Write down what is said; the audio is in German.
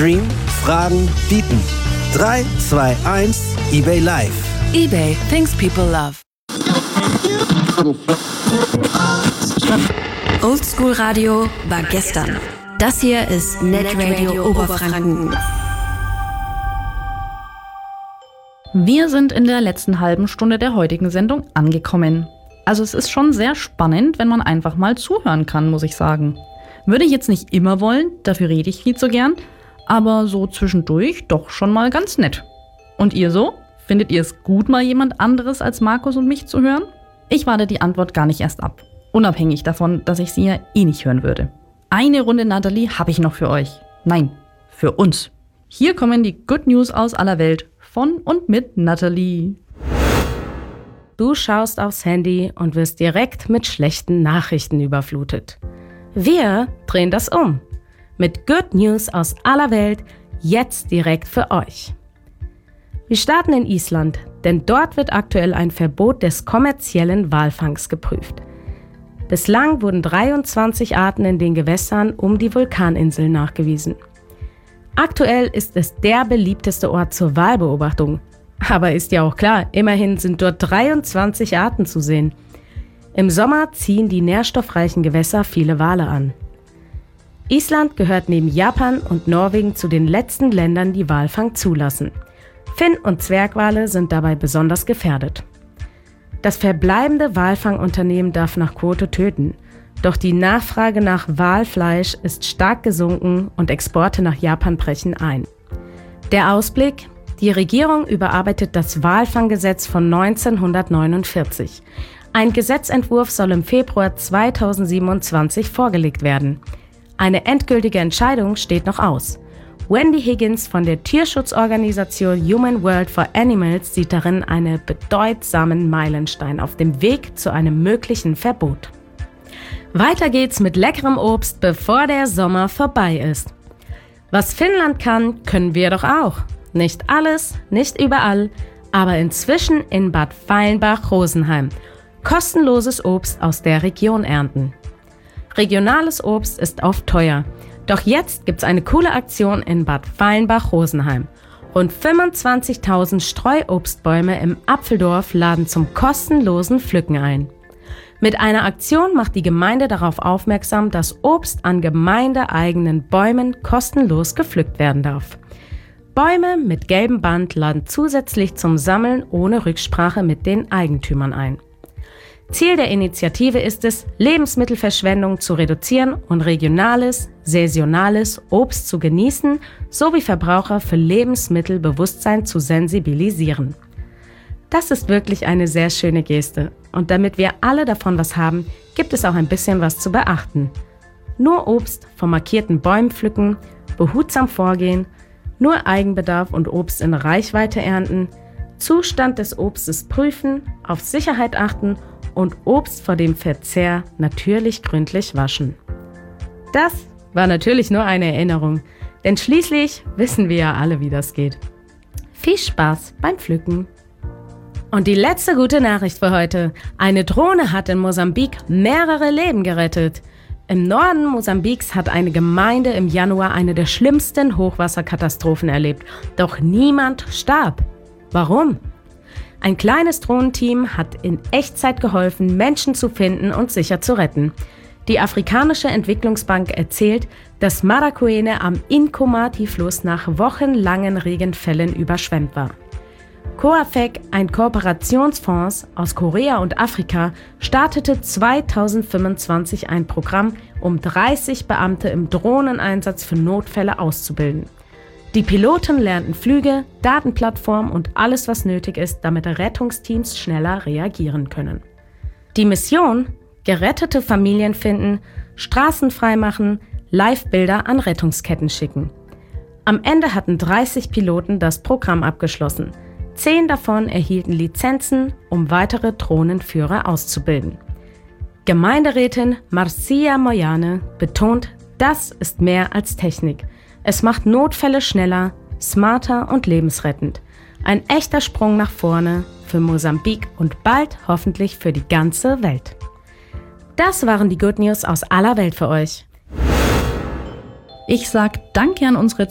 Stream, fragen, bieten. 3, 2, 1, eBay Live. eBay, things people love. Oldschool Radio war gestern. Das hier ist Netradio Oberfranken. Wir sind in der letzten halben Stunde der heutigen Sendung angekommen. Also es ist schon sehr spannend, wenn man einfach mal zuhören kann, muss ich sagen. Würde ich jetzt nicht immer wollen, dafür rede ich viel zu gern, aber so zwischendurch doch schon mal ganz nett. Und ihr so? Findet ihr es gut, mal jemand anderes als Markus und mich zu hören? Ich warte die Antwort gar nicht erst ab. Unabhängig davon, dass ich sie ja eh nicht hören würde. Eine Runde Natalie habe ich noch für euch. Nein, für uns. Hier kommen die Good News aus aller Welt von und mit Natalie. Du schaust aufs Handy und wirst direkt mit schlechten Nachrichten überflutet. Wir drehen das um. Mit Good News aus aller Welt, jetzt direkt für euch. Wir starten in Island, denn dort wird aktuell ein Verbot des kommerziellen Walfangs geprüft. Bislang wurden 23 Arten in den Gewässern um die Vulkaninsel nachgewiesen. Aktuell ist es der beliebteste Ort zur Walbeobachtung. Aber ist ja auch klar, immerhin sind dort 23 Arten zu sehen. Im Sommer ziehen die nährstoffreichen Gewässer viele Wale an. Island gehört neben Japan und Norwegen zu den letzten Ländern, die Walfang zulassen. Finn- und Zwergwale sind dabei besonders gefährdet. Das verbleibende Walfangunternehmen darf nach Quote töten. Doch die Nachfrage nach Walfleisch ist stark gesunken und Exporte nach Japan brechen ein. Der Ausblick? Die Regierung überarbeitet das Walfanggesetz von 1949. Ein Gesetzentwurf soll im Februar 2027 vorgelegt werden. Eine endgültige Entscheidung steht noch aus. Wendy Higgins von der Tierschutzorganisation Human World for Animals sieht darin einen bedeutsamen Meilenstein auf dem Weg zu einem möglichen Verbot. Weiter geht's mit leckerem Obst, bevor der Sommer vorbei ist. Was Finnland kann, können wir doch auch. Nicht alles, nicht überall, aber inzwischen in Bad Feilenbach-Rosenheim. Kostenloses Obst aus der Region ernten. Regionales Obst ist oft teuer. Doch jetzt gibt's eine coole Aktion in Bad Feilenbach-Rosenheim. Rund 25.000 Streuobstbäume im Apfeldorf laden zum kostenlosen Pflücken ein. Mit einer Aktion macht die Gemeinde darauf aufmerksam, dass Obst an gemeindeeigenen Bäumen kostenlos gepflückt werden darf. Bäume mit gelbem Band laden zusätzlich zum Sammeln ohne Rücksprache mit den Eigentümern ein. Ziel der Initiative ist es, Lebensmittelverschwendung zu reduzieren und regionales, saisonales Obst zu genießen, sowie Verbraucher für Lebensmittelbewusstsein zu sensibilisieren. Das ist wirklich eine sehr schöne Geste. Und damit wir alle davon was haben, gibt es auch ein bisschen was zu beachten. Nur Obst von markierten Bäumen pflücken, behutsam vorgehen, nur Eigenbedarf und Obst in Reichweite ernten, Zustand des Obstes prüfen, auf Sicherheit achten und Obst vor dem Verzehr natürlich gründlich waschen. Das war natürlich nur eine Erinnerung, denn schließlich wissen wir ja alle, wie das geht. Viel Spaß beim Pflücken! Und die letzte gute Nachricht für heute. Eine Drohne hat in Mosambik mehrere Leben gerettet. Im Norden Mosambiks hat eine Gemeinde im Januar eine der schlimmsten Hochwasserkatastrophen erlebt. Doch niemand starb. Warum? Ein kleines Drohnenteam hat in Echtzeit geholfen, Menschen zu finden und sicher zu retten. Die Afrikanische Entwicklungsbank erzählt, dass Maracuene am Inkomati-Fluss nach wochenlangen Regenfällen überschwemmt war. COAFEC, ein Kooperationsfonds aus Korea und Afrika, startete 2025 ein Programm, um 30 Beamte im Drohneneinsatz für Notfälle auszubilden. Die Piloten lernten Flüge, Datenplattformen und alles, was nötig ist, damit Rettungsteams schneller reagieren können. Die Mission? Gerettete Familien finden, Straßen freimachen, Live-Bilder an Rettungsketten schicken. Am Ende hatten 30 Piloten das Programm abgeschlossen. 10 davon erhielten Lizenzen, um weitere Drohnenführer auszubilden. Gemeinderätin Marcia Moyane betont, das ist mehr als Technik. Es macht Notfälle schneller, smarter und lebensrettend. Ein echter Sprung nach vorne für Mosambik und bald hoffentlich für die ganze Welt. Das waren die Good News aus aller Welt für euch. Ich sag Danke an unsere